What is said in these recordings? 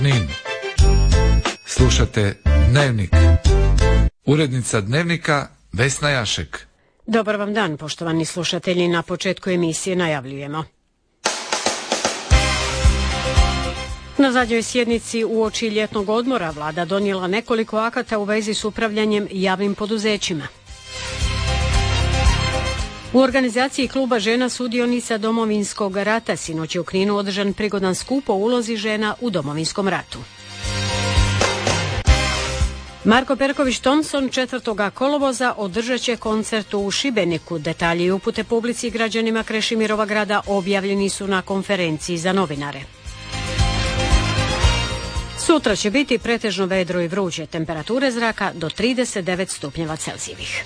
Nin. Slušate Dnevnik. Urednica Dnevnika Vesna Jašek. Dobar vam dan, poštovani slušatelji. Na početku emisije najavljujemo. Na zadnjoj sjednici uoči ljetnog odmora vlada donijela nekoliko akata u vezi s upravljanjem javnim poduzećima. U organizaciji kluba žena sudionica Domovinskog rata sinoć je u Kninu održan prigodan skup o ulozi žena u Domovinskom ratu. Marko Perković Thompson 4. kolovoza održat će koncert u Šibeniku. Detalji i upute publici i građanima Krešimirova grada objavljeni su na konferenciji za novinare. Sutra će biti pretežno vedro i vruće, temperature zraka do 39 stupnjeva Celzijevih.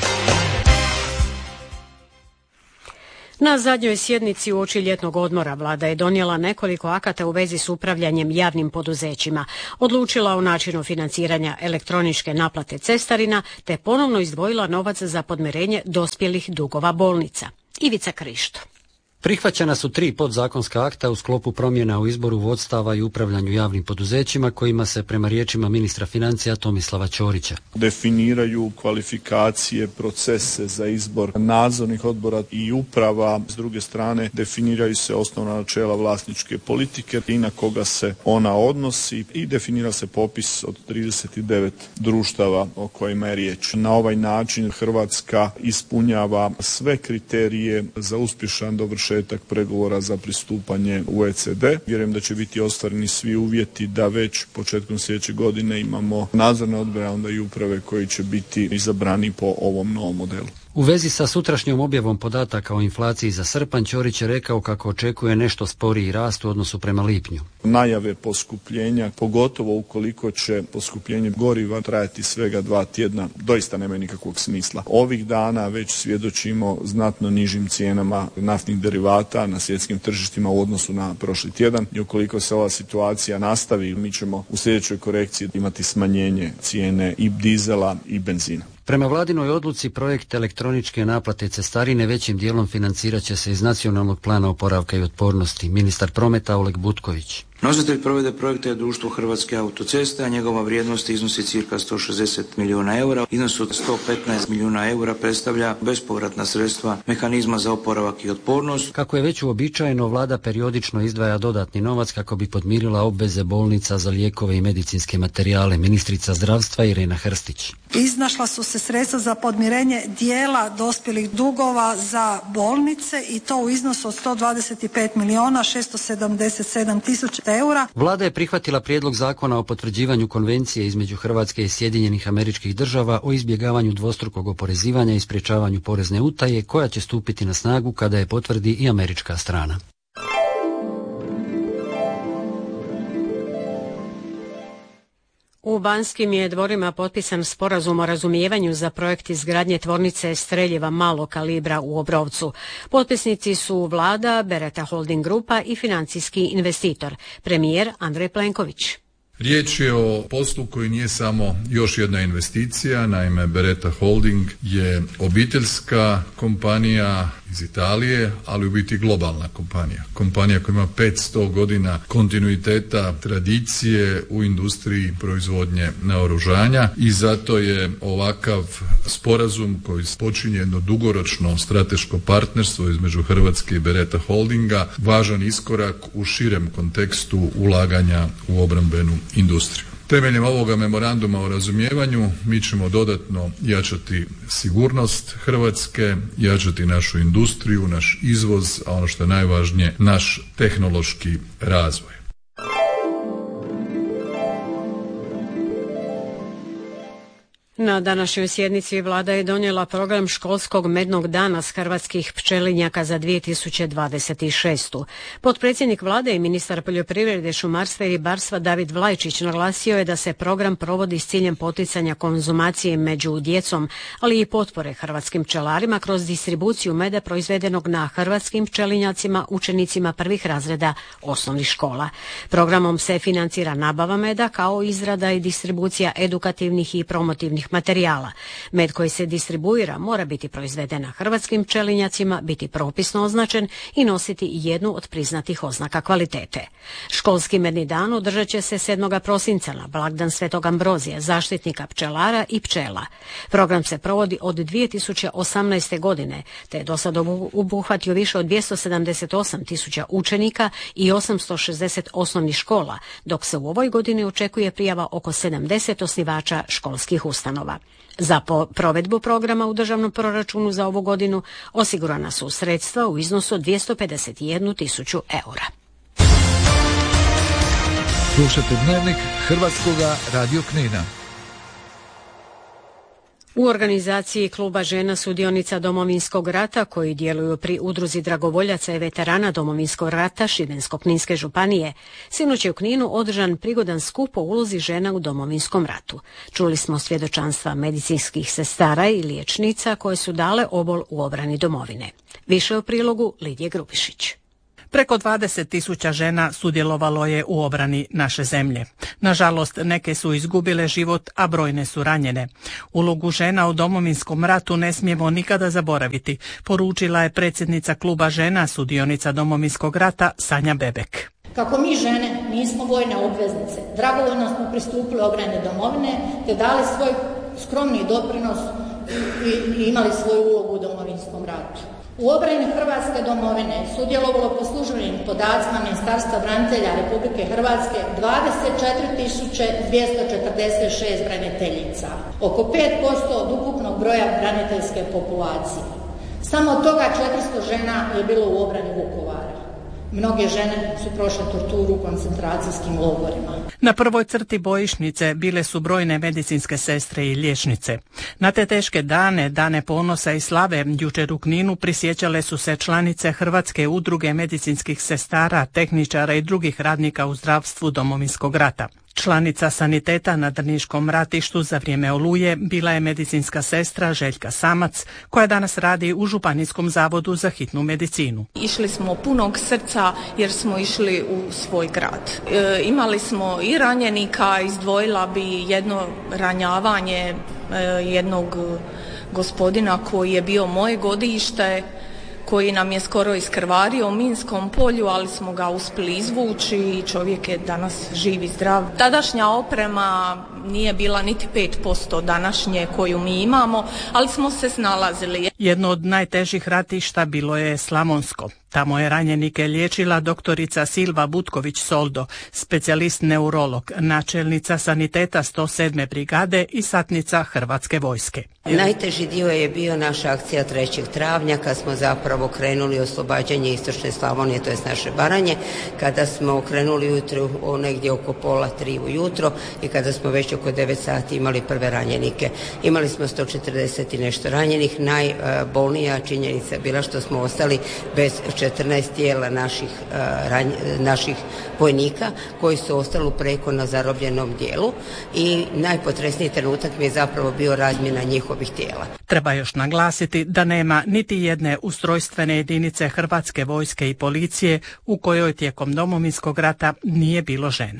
Na zadnjoj sjednici uoči ljetnog odmora vlada je donijela nekoliko akata u vezi s upravljanjem javnim poduzećima, odlučila o načinu financiranja elektroničke naplate cestarina te ponovno izdvojila novac za podmirenje dospjelih dugova bolnica. Ivica Krišto. Prihvaćena su 3 podzakonska akta u sklopu promjena u izboru vodstava i upravljanju javnim poduzećima kojima se prema riječima ministra financija Tomislava Ćorića definiraju kvalifikacije, procese za izbor nadzornih odbora i uprava. S druge strane definiraju se osnovna načela vlasničke politike i na koga se ona odnosi i definira se popis od 39 društava o kojima je riječ. Na ovaj način Hrvatska ispunjava sve kriterije za uspješan dovršetak pregovora za pristupanje u OECD. Vjerujem da će biti ostvareni svi uvjeti da već početkom sljedeće godine imamo nadzorne odbore, onda i uprave koji će biti izabrani po ovom novom modelu. U vezi sa sutrašnjom objavom podataka o inflaciji za srpanj, Ćorić je rekao kako očekuje nešto sporiji rast u odnosu prema lipnju. Najave poskupljenja, pogotovo ukoliko će poskupljenje goriva trajati svega 2 tjedna, doista nemaju nikakvog smisla. Ovih dana već svjedočimo znatno nižim cijenama naftnih derivata na svjetskim tržištima u odnosu na prošli tjedan i ukoliko se ova situacija nastavi, mi ćemo u sljedećoj korekciji imati smanjenje cijene i dizela i benzina. Prema vladinoj odluci projekt elektroničke naplate cestarine većim dijelom financirat će se iz Nacionalnog plana oporavka i otpornosti. Ministar prometa Oleg Butković. Nositelj provede projekta je društvo Hrvatske autoceste, a njegova vrijednost iznosi cirka 160 milijuna eura. Iznos od 115 milijuna eura predstavlja bespovratna sredstva mehanizma za oporavak i otpornost. Kako je već uobičajeno, vlada periodično izdvaja dodatni novac kako bi podmirila obveze bolnica za lijekove i medicinske materijale. Ministrica zdravstva Irena Hrstić. Iznašla su se sredstva za podmirenje dijela dospjelih dugova za bolnice i to u iznosu od 125 milijuna 677 tisuća eura. Vlada je prihvatila prijedlog zakona o potvrđivanju konvencije između Hrvatske i Sjedinjenih Američkih Država o izbjegavanju dvostrukog oporezivanja i sprječavanju porezne utaje, koja će stupiti na snagu kada je potvrdi i američka strana. U Banskim je dvorima potpisan sporazum o razumijevanju za projekt izgradnje tvornice streljiva malog kalibra u Obrovcu. Potpisnici su vlada, Beretta Holding grupa i financijski investitor, premijer Andrej Plenković. Riječ je o poslu koji nije samo još jedna investicija, naime Beretta Holding je obiteljska kompanija iz Italije, ali u biti globalna kompanija. Kompanija koja ima 500 godina kontinuiteta tradicije u industriji proizvodnje naoružanja i zato je ovakav sporazum koji počinje jedno dugoročno strateško partnerstvo između Hrvatske i Beretta Holdinga važan iskorak u širem kontekstu ulaganja u obrambenu industriju. Temeljem ovoga memoranduma o razumijevanju mi ćemo dodatno jačati sigurnost Hrvatske, jačati našu industriju, naš izvoz, a ono što je najvažnije, naš tehnološki razvoj. Na današnjoj sjednici vlada je donijela program školskog mednog dana s hrvatskih pčelinjaka za 2026. Potpredsjednik vlade i ministar poljoprivrede, šumarstva i ribarstva David Vlajčić naglasio je da se program provodi s ciljem poticanja konzumacije među djecom, ali i potpore hrvatskim pčelarima kroz distribuciju meda proizvedenog na hrvatskim pčelinjacima učenicima prvih razreda osnovnih škola. Programom se financira nabava meda kao izrada i distribucija edukativnih i promotivnih pčelinjih materijala. Med koji se distribuira mora biti proizveden na hrvatskim pčelinjacima, biti propisno označen i nositi jednu od priznatih oznaka kvalitete. Školski medni dan održat će se 7. prosinca na blagdan Svetog Ambrozija, zaštitnika pčelara i pčela. Program se provodi od 2018. godine, te je do sada obuhvatio više od 278.000 učenika i 860 osnovnih škola, dok se u ovoj godini očekuje prijava oko 70 osnivača školskih ustanova. Za provedbu programa u državnom proračunu za ovu godinu osigurana su sredstva u iznosu od 251.000 eura. Slušate Dnevnik Hrvatskoga radio Knina. U organizaciji Kluba žena sudionica Domovinskog rata koji djeluju pri udruzi dragovoljaca i veterana Domovinskog rata Šibensko-kninske županije, sinoć je u Kninu održan prigodan skup o ulozi žena u Domovinskom ratu. Čuli smo svjedočanstva medicinskih sestara i liječnica koje su dale obol u obrani domovine. Više o prilogu Lidije Grubišić. Preko 20.000 žena sudjelovalo je u obrani naše zemlje. Nažalost, neke su izgubile život, a brojne su ranjene. Ulogu žena u Domovinskom ratu ne smijemo nikada zaboraviti, poručila je predsjednica Kluba žena sudionica Domovinskog rata Sanja Bebek. Kako mi žene nismo vojne obveznice, dragovoljno smo pristupili obrani domovine te dali svoj skromni doprinos i imali svoju ulogu u Domovinskom ratu. U obrani Hrvatske domovine sudjelovalo po službenim podacima Ministarstva branitelja Republike Hrvatske 24.246 braniteljica, oko 5% od ukupnog broja braniteljske populacije. Samo od toga 400 žena je bilo u obrani Vukovara. Mnoge žene su prošle torturu u koncentracijskim logorima. Na prvoj crti bojišnice bile su brojne medicinske sestre i liječnice. Na te teške dane, dane ponosa i slave, jučer u Kninu prisjećale su se članice Hrvatske udruge medicinskih sestara, tehničara i drugih radnika u zdravstvu Domovinskog rata. Članica saniteta na Drniškom ratištu za vrijeme Oluje bila je medicinska sestra Željka Samac, koja danas radi u Županijskom zavodu za hitnu medicinu. Išli smo punog srca jer smo išli u svoj grad. Imali smo i ranjenika, izdvojila bi jedno ranjavanje jednog gospodina koji je bio moje godište, koji nam je skoro iskrvario u minskom polju, ali smo ga uspjeli izvući i čovjek je danas živ i zdrav. Tadašnja oprema nije bila niti 5% današnje koju mi imamo, ali smo se snalazili. Jedno od najtežih ratišta bilo je Slavonsko. Tamo je ranjenike liječila doktorica Silva Butković-Soldo, specijalist neurolog, načelnica saniteta 107. brigade i satnica Hrvatske vojske. Najteži dio je bio naša akcija 3. travnja kad smo zapravo krenuli oslobađanje istočne Slavonije, to je naše Baranje, kada smo krenuli ujutro negdje oko 2:30 ujutro i kada smo već oko 9 sati imali prve ranjenike. Imali smo 140 i nešto ranjenih. Najbolnija činjenica je bila što smo ostali bez 14 tijela naših vojnika koji su ostali preko na zarobljenom dijelu i najpotresniji trenutak mi je zapravo bio razmjena njihovih tijela. Treba još naglasiti da nema niti jedne ustrojstvene jedinice Hrvatske vojske i policije u kojoj tijekom Domovinskog rata nije bilo žena.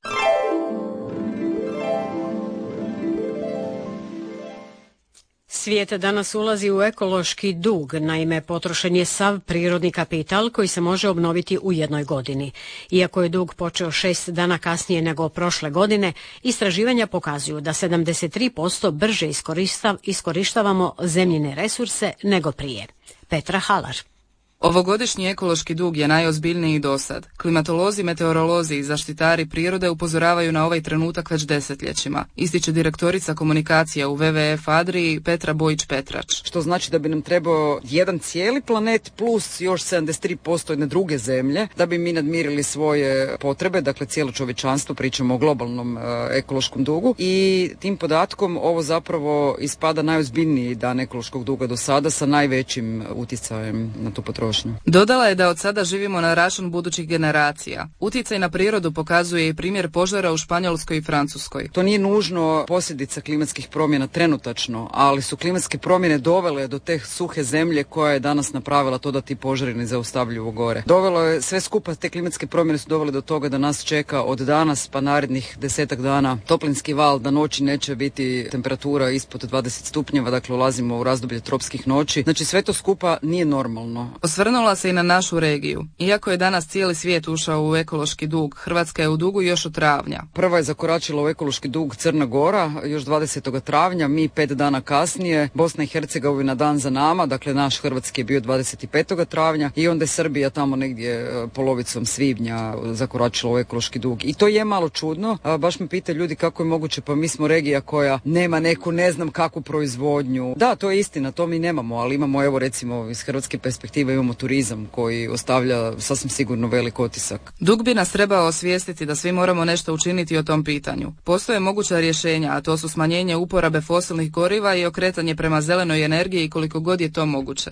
Svijet danas ulazi u ekološki dug, naime potrošen je sav prirodni kapital koji se može obnoviti u jednoj godini. Iako je dug počeo 6 dana kasnije nego prošle godine, istraživanja pokazuju da 73% brže iskorištavamo zemljine resurse nego prije. Petra Halar. Ovogodišnji ekološki dug je najozbiljniji dosad. Klimatolozi, meteorolozi i zaštitari prirode upozoravaju na ovaj trenutak već desetljećima, ističe direktorica komunikacija u WWF Adriji Petra Bojić-Petrač. Što znači da bi nam trebao jedan cijeli planet plus još 73% jedne druge zemlje da bi mi nadmirili svoje potrebe, dakle cijelo čovječanstvo, pričamo o globalnom ekološkom dugu i tim podatkom ovo zapravo ispada najozbiljniji dan ekološkog duga do sada sa najvećim utjecajem na tu potrošnju potrošnju. Dodala je da od sada živimo na račun budućih generacija. Utjecaj na prirodu pokazuje i primjer požara u Španjolskoj i Francuskoj. To nije nužno posljedica klimatskih promjena trenutačno, ali su klimatske promjene dovele do te suhe zemlje koja je danas napravila to da ti požari ne zaustavljivo gore. Dovelo je sve skupa, te klimatske promjene su dovele do toga da nas čeka od danas pa narednih 10 dana toplinski val, da noći neće biti temperatura ispod 20 stupnjeva, dakle ulazimo u razdoblje tropskih noći. Znači sve to skupa nije normalno. Osvrnula se i na našu regiju. Iako je danas cijeli svijet ušao u ekološki dug, Hrvatska je u dugu još od travnja. Prva je zakoračila u ekološki dug Crna Gora još 20. travnja, mi 5 dana kasnije, Bosna i Hercegovina dan za nama, dakle naš hrvatski je bio 25. travnja i onda je Srbija tamo negdje polovicom svibnja zakoračila u ekološki dug. I to je malo čudno, baš me pita ljudi kako je moguće, pa mi smo regija koja nema neku ne znam kakvu proizvodnju. Da, to je istina, to mi nemamo, ali imamo, evo recimo iz hrvatske perspektive imamo turizam koji ostavlja sasvim sigurno velik otisak. Dug bi nas trebao osvijestiti da svi moramo nešto učiniti o tom pitanju. Postoje moguća rješenja, a to su smanjenje uporabe fosilnih goriva i okretanje prema zelenoj energiji koliko god je to moguće.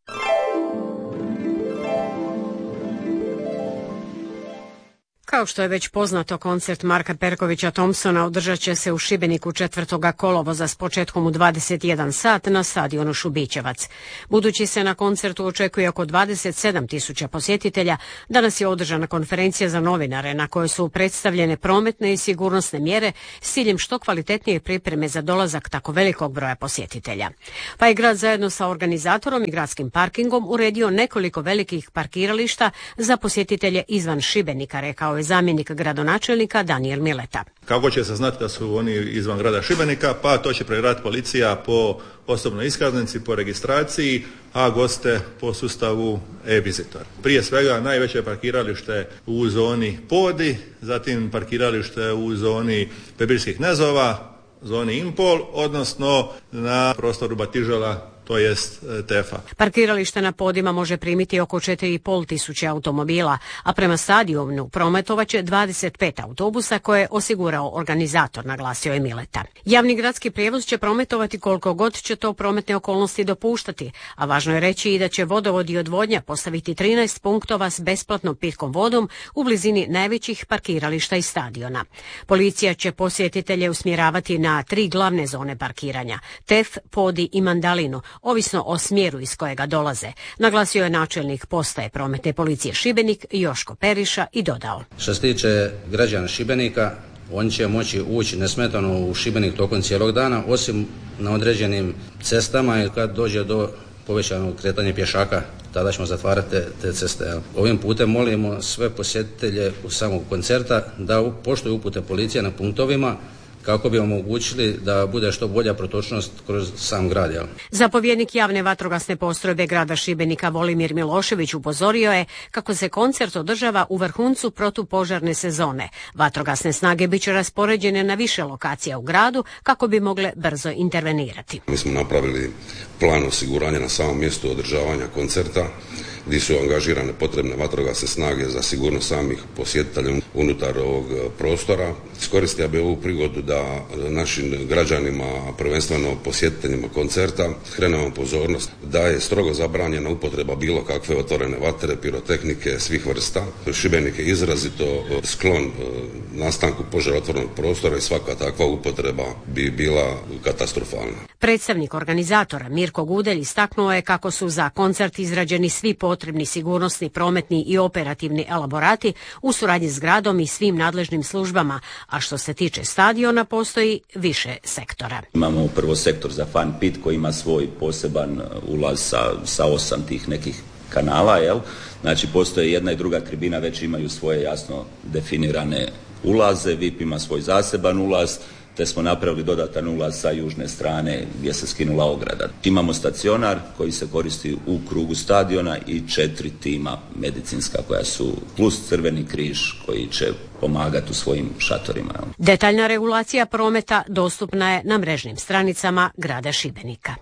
Kao što je već poznato, koncert Marka Perkovića Thompsona održat će se u Šibeniku 4. kolovoza s početkom u 21 sat na stadionu Šubićevac. Budući se na koncertu očekuje oko 27.000 posjetitelja, danas je održana konferencija za novinare na kojoj su predstavljene prometne i sigurnosne mjere s ciljem što kvalitetnije pripreme za dolazak tako velikog broja posjetitelja. Pa je grad zajedno sa organizatorom i gradskim parkingom uredio nekoliko velikih parkirališta za posjetitelje izvan Šibenika, rekao je zamjenik gradonačelnika Danijel Mileta. Kako će se znati da su oni izvan grada Šibenika? Pa to će pregledati policija po osobnoj iskaznici, po registraciji, a goste po sustavu e-visitor. Prije svega najveće parkiralište u zoni Podi, zatim parkiralište u zoni Pebirskih Knezova, zoni Impol, odnosno na prostoru Batižala, to jest Tefa. Parkiralište na Podima može primiti oko 4.500 automobila, a prema stadionu prometovaće 25 autobusa koje je osigurao organizator, naglasio je Mileta. Javni gradski prijevoz će prometovati koliko god će to prometne okolnosti dopuštati, a važno je reći i da će vodovod i odvodnja postaviti 13 punktova s besplatnom pitkom vodom u blizini najvećih parkirališta i stadiona. Policija će posjetitelje usmjeravati na 3 glavne zone parkiranja, Tef, Podi i Mandalinu, ovisno o smjeru iz kojega dolaze, naglasio je načelnik postaje prometne policije Šibenik Joško Periša i dodao. Što se tiče građana Šibenika, oni će moći ući nesmetano u Šibenik tokom cijelog dana, osim na određenim cestama i kad dođe do povećanog kretanja pješaka, tada ćemo zatvarati te ceste. Ovim putem molimo sve posjetitelje u samog koncerta da poštuju upute policije na punktovima kako bi omogućili da bude što bolja protočnost kroz sam grad. Zapovjednik javne vatrogasne postrojbe grada Šibenika Volimir Milošević upozorio je kako se koncert održava u vrhuncu protupožarne sezone. Vatrogasne snage bit će raspoređene na više lokacija u gradu kako bi mogle brzo intervenirati. Mi smo napravili plan osiguranja na samom mjestu održavanja koncerta, gdje su angažirane potrebne vatrogasne snage za sigurnost samih posjetitelja unutar ovog prostora. Iskoristio bih ovu prigodu da našim građanima, prvenstveno posjetiteljima koncerta, skrenemo pozornost da je strogo zabranjena upotreba bilo kakve otvorene vatre, pirotehnike svih vrsta. Šibenik je izrazito sklon nastanku požara otvorenog prostora i svaka takva upotreba bi bila katastrofalna. Predstavnik organizatora Mirko Gudelj istaknuo je kako su za koncert izrađeni svi potrebni sigurnosni, prometni i operativni elaborati u suradnji s gradom i svim nadležnim službama, a što se tiče stadiona postoji više sektora. Imamo prvo sektor za Fun Pit koji ima svoj poseban ulaz sa 8 tih nekih kanala, Znači postoje jedna i druga tribina, već imaju svoje jasno definirane ulaze, VIP ima svoj zaseban ulaz, te smo napravili dodatan ulaz sa južne strane gdje se skinula ograda. Imamo stacionar koji se koristi u krugu stadiona i 4 tima medicinska koja su plus Crveni križ koji će pomagati u svojim šatorima. Detaljna regulacija prometa dostupna je na mrežnim stranicama grada Šibenika.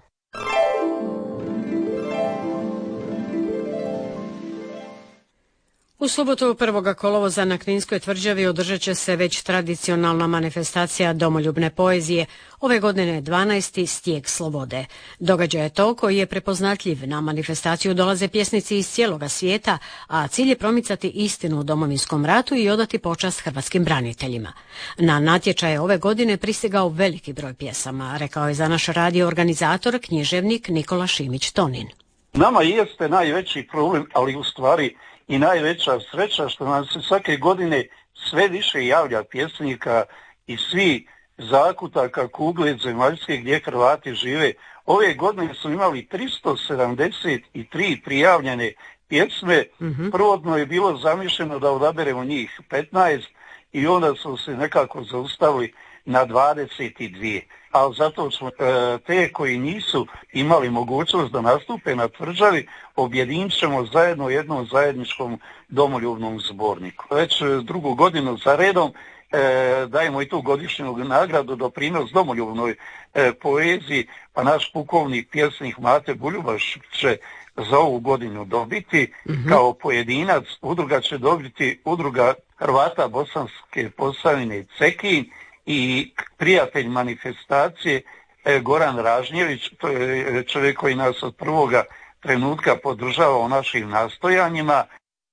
U subotu 1. kolovoza na Kninskoj tvrđavi održat će se već tradicionalna manifestacija domoljubne poezije. Ove godine 12. Stijeg slobode. Događaj je to koji je prepoznatljiv. Na manifestaciju dolaze pjesnici iz cijeloga svijeta, a cilj je promicati istinu u Domovinskom ratu i odati počast hrvatskim braniteljima. Na natječaje ove godine pristigao veliki broj pjesama, rekao je za naš radio organizator, književnik Nikola Šimić-Tonin. Nama jeste najveći problem, ali u stvari i najveća sreća što nam se svake godine sve više javlja pjesnika i svi zakutaka kugle zemaljske gdje Hrvati žive. Ove godine smo imali 373 prijavljene pjesme. Prvotno je bilo zamišljeno da odaberemo njih 15 i onda smo se nekako zaustavili na 22. Ali zato smo te koji nisu imali mogućnost da nastupe na tvrđavi objedinit ćemo zajedno u jednom zajedničkom domoljubnom zborniku. Već drugu godinu za redom dajemo i tu godišnju nagradu doprinos domoljubnoj poeziji, pa naš pukovnik pjesnik Mate Buljubaš će za ovu godinu dobiti kao pojedinac. Udruga će dobiti Udruga Hrvata Bosanske Posavine Cekin i prijatelj manifestacije Goran Ražnjević, to je čovjek koji nas od prvoga trenutka podržava u našim nastojanjima.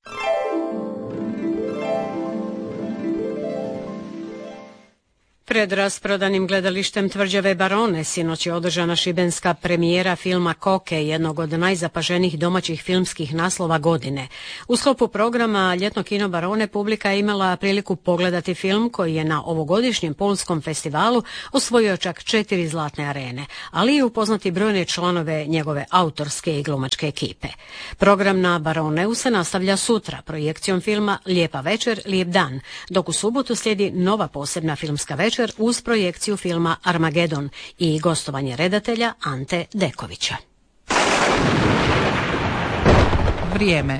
Pred rasprodanim gledalištem tvrđave Barone sinoć je održana šibenska premijera filma Koke, jednog od najzapaženijih domaćih filmskih naslova godine. U sklopu programa Ljetno kino Barone publika je imala priliku pogledati film koji je na ovogodišnjem Pulskom festivalu osvojio čak 4 zlatne arene, ali i upoznati brojne članove njegove autorske i glumačke ekipe. Program na Baroneu se nastavlja sutra projekcijom filma Lijepa večer, lijep dan, dok u subotu slijedi nova posebna filmska večer uz projekciju filma Armagedon i gostovanje redatelja Ante Dekovića. Vrijeme.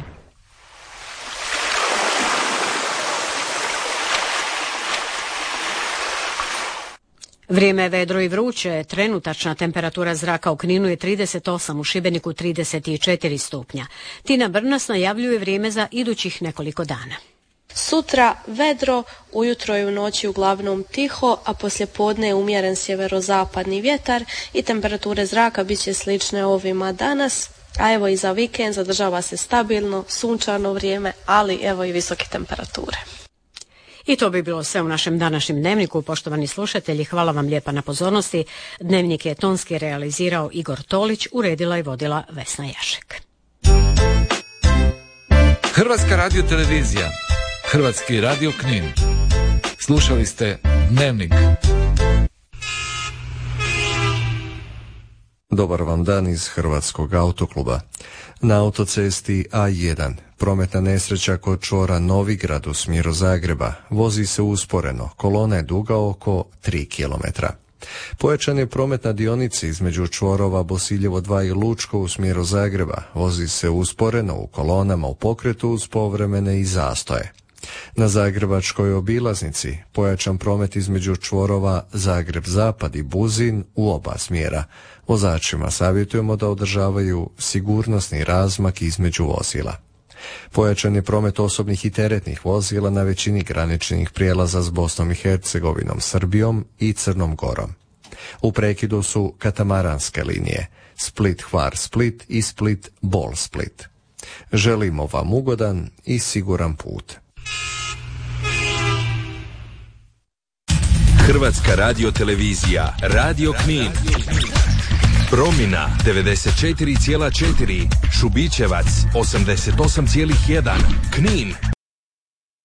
Vrijeme je vedro i vruće, trenutačna temperatura zraka u Kninu je 38, u Šibeniku 34 stupnja. Tina Brnas najavljuje vrijeme za idućih nekoliko dana. Sutra vedro, ujutro i u noći uglavnom tiho, a poslijepodne je umjeren sjeverozapadni vjetar i temperature zraka bit će slične ovima danas, a evo i za vikend zadržava se stabilno, sunčano vrijeme, ali evo i visoke temperature. I to bi bilo sve u našem današnjem dnevniku. Poštovani slušatelji, hvala vam lijepa na pozornosti. Dnevnik je tonski realizirao Igor Tolić, uredila i vodila Vesna Jašek. Hrvatska radiotelevizija, Hrvatski radio Knin. Slušali ste Dnevnik. Dobar vam dan iz Hrvatskog autokluba. Na autocesti A1 prometna nesreća kod čvora Novigrad u smjeru Zagreba. Vozi se usporeno, kolona je duga oko 3 km. Pojačan je promet na dionici između čvorova Bosiljevo 2 i Lučko u smjeru Zagreba. Vozi se usporeno u kolonama u pokretu uz povremene i zastoje. Na zagrebačkoj obilaznici pojačan promet između čvorova Zagreb-Zapad i Buzin u oba smjera. Vozačima savjetujemo da održavaju sigurnosni razmak između vozila. Pojačan je promet osobnih i teretnih vozila na većini graničnih prijelaza s Bosnom i Hercegovinom, Srbijom i Crnom Gorom. U prekidu su katamaranske linije Split-Hvar-Split i Split-Bol-Split. Želimo vam ugodan i siguran put. Hrvatska radiotelevizija, Radio Knin. Promina 94,4, Šubićevac 88,1, Knin